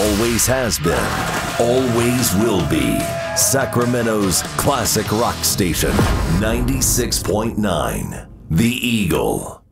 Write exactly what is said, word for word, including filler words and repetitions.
always has been, always will be. Sacramento's classic rock station, ninety-six point nine, The Eagle.